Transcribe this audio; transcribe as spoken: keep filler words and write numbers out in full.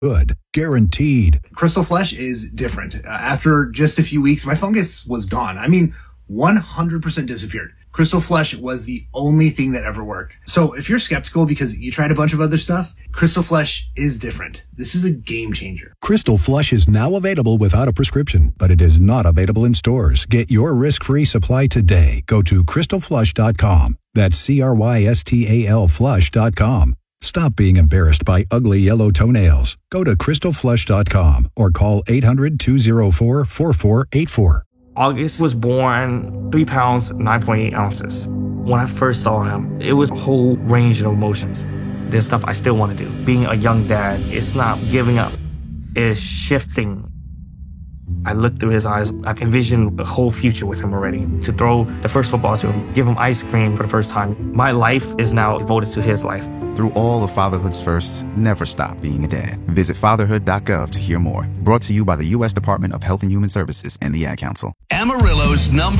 Good. Guaranteed. Crystal Flush is different. Uh, after just a few weeks, my fungus was gone. I mean, one hundred percent disappeared. Crystal Flush was the only thing that ever worked. So if you're skeptical because you tried a bunch of other stuff, Crystal Flush is different. This is a game changer. Crystal Flush is now available without a prescription, but it is not available in stores. Get your risk-free supply today. Go to crystal flush dot com. That's C R Y S T A L flush dot com. Stop being embarrassed by ugly yellow toenails. Go to crystal flush dot com or call eight hundred, two oh four, four four eight four. August was born three pounds, nine point eight ounces. When I first saw him, it was a whole range of emotions. There's stuff I still want to do. Being a young dad, it's not giving up. It's shifting. I looked through his eyes. I can envision a whole future with him already. To throw the first football to him, give him ice cream for the first time. My life is now devoted to his life. Through all of fatherhood's firsts, never stop being a dad. Visit fatherhood dot gov to hear more. Brought to you by the U S Department of Health and Human Services and the Ad Council. Amarillo's number